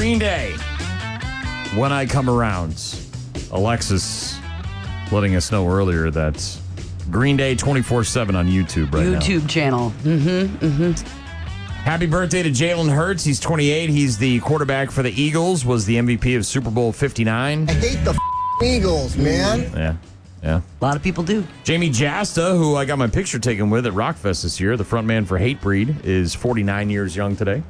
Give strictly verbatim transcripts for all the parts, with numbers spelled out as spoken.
Green Day, When I Come Around. Alexis letting us know earlier that Green Day twenty-four seven on YouTube right YouTube now. YouTube channel. Mm-hmm, mm-hmm. Happy birthday to Jalen Hurts. He's twenty-eight. He's the quarterback for the Eagles, was the M V P of Super Bowl fifty-nine. I hate the f- Eagles, man. Yeah, yeah. A lot of people do. Jamie Jasta, who I got my picture taken with at Rockfest this year, the front man for Hatebreed, is forty-nine years young today.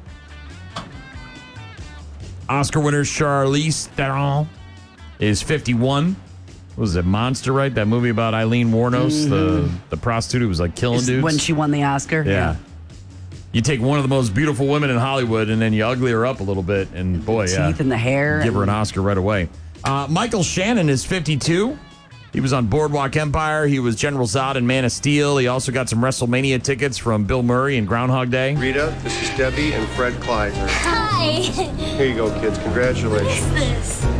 Oscar winner Charlize Theron is fifty-one. What was it, Monster, right? That movie about Eileen Wuornos, mm-hmm. the, the prostitute who was like killing Just dudes. when she won the Oscar. Yeah. yeah. You take one of the most beautiful women in Hollywood and then you ugly her up a little bit, and boy, the yeah. teeth and the hair. Give her an and- Oscar right away. Uh, Michael Shannon is fifty-two. He was on Boardwalk Empire. He was General Zod in Man of Steel. He also got some WrestleMania tickets from Bill Murray in Groundhog Day. Rita, this is Debbie and Fred Kleiser. Hi. Here you go, kids. Congratulations. What is this?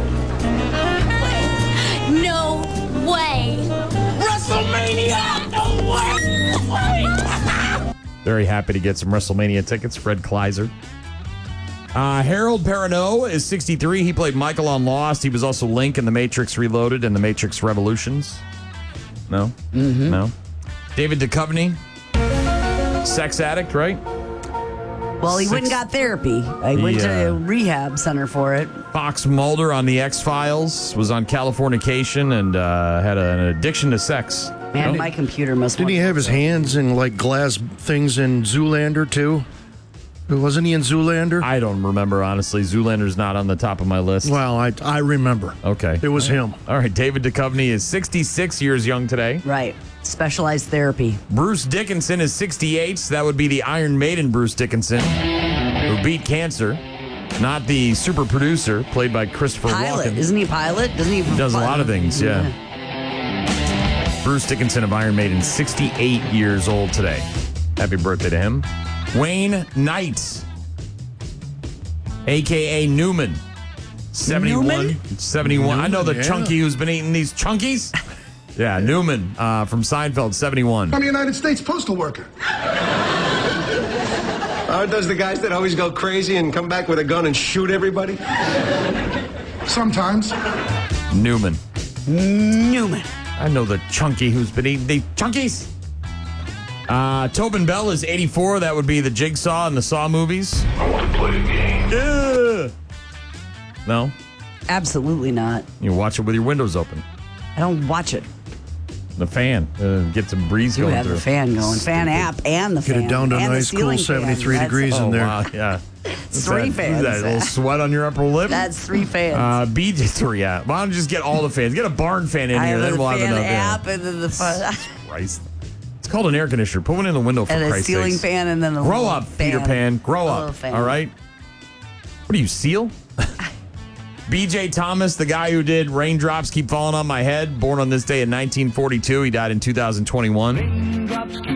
No way. WrestleMania! No way! Very happy to get some WrestleMania tickets. Fred Kleiser. Uh, Harold Perrineau is sixty-three. He played Michael on Lost. He was also Link in The Matrix Reloaded and The Matrix Revolutions. No? Mm-hmm. No? David Duchovny. Sex addict, right? Well, he Six- went and got therapy. I went Yeah. to a rehab center for it. Fox Mulder on The X-Files. Was on Californication and uh, had a, an addiction to sex. Man, No? my computer must Didn't he have his hands in like glass things in Zoolander too? Wasn't he in Zoolander? I don't remember, honestly. Zoolander's not on the top of my list. Well, I I remember. Okay. It was him. All right, David Duchovny is sixty-six years young today. Right. Specialized therapy. Bruce Dickinson is sixty-eight. So that would be the Iron Maiden Bruce Dickinson, who beat cancer. Not the super producer, played by Christopher Pilot. Walken. Isn't he a pilot? Doesn't he? He does a lot of things, yeah. Bruce Dickinson of Iron Maiden, sixty-eight years old today. Happy birthday to him. Wayne Knight, a k a. Newman, seventy-one. Newman? seventy-one. I know the yeah. chunky who's been eating these chunkies. Yeah, Newman uh, from Seinfeld, seventy-one. I'm a United States postal worker. Aren't those the guys that always go crazy and come back with a gun and shoot everybody? Sometimes. Newman. Newman. I know the chunky who's been eating the chunkies. Uh, Tobin Bell is eighty-four. That would be the Jigsaw in the Saw movies. I want to play a game. Yeah. No? Absolutely not. You watch it with your windows open. I don't watch it. The fan. Uh, get some breeze You going have through. the fan going. Fan app and the Get fan. it down to a and the nice, cool ceiling fan. seventy-three That's- degrees Oh, in there. wow, yeah. What's Three that? fans. Is that a little sweat on your upper lip? That's three fans. Uh, B J, three, yeah. Why don't you just get all the fans? Get a barn fan in I here, have then the we'll have fan enough. yeah. app and then the fun. Christ. It's called an air conditioner. Put one in the window for and a Christ's ceiling sakes. fan and then the Grow little up, fan. Peter Pan. Grow A little up. fan. All right? What are you, Seal? B J Thomas, the guy who did Raindrops Keep Falling on My Head, born on this day in nineteen forty-two. He died in two thousand twenty-one.